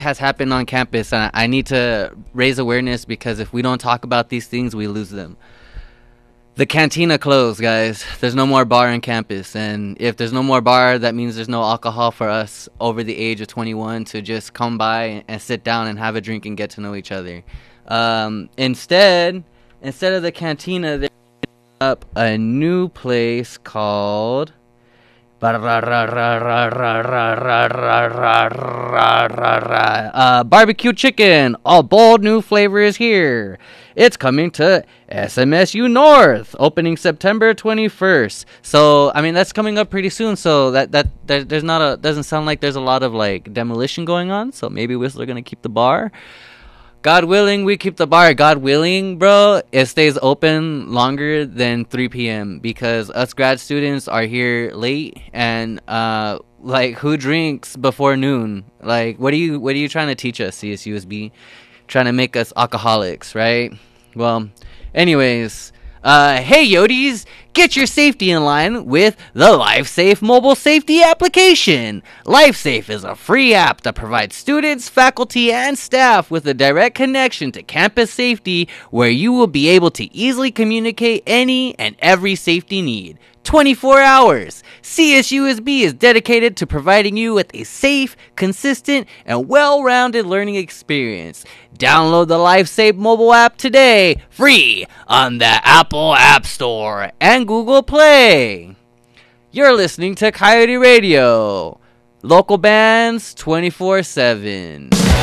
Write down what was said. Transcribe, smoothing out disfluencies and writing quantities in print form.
has happened on campus, and I need to raise awareness because if we don't talk about these things, we lose them. The cantina closed, guys. There's no more bar on campus, and if there's no more bar, that means there's no alcohol for us over the age of 21 to just come by and sit down and have a drink and get to know each other. Instead of the cantina, they up a new place called barbecue chicken. All bold new flavor is here. It's coming to SMSU North, opening September 21st. So I mean that's coming up pretty soon. So there's not a doesn't sound like there's a lot of like demolition going on. So maybe Whistler gonna keep the bar. God willing, we keep the bar. God willing, bro, it stays open longer than 3 p.m. because us grad students are here late, and like who drinks before noon? Like, what are you trying to teach us, CSUSB? Trying to make us alcoholics, right? Well, anyways, hey Yodies, get your safety in line with the LifeSafe mobile safety application. LifeSafe is a free app that provides students, faculty, and staff with a direct connection to campus safety where you will be able to easily communicate any and every safety need. 24 hours. CSUSB is dedicated to providing you with a safe, consistent, and well-rounded learning experience. Download the LifeSafe mobile app today, free on the Apple App Store and Google Play. You're listening to Coyote Radio. Local bands 24/7.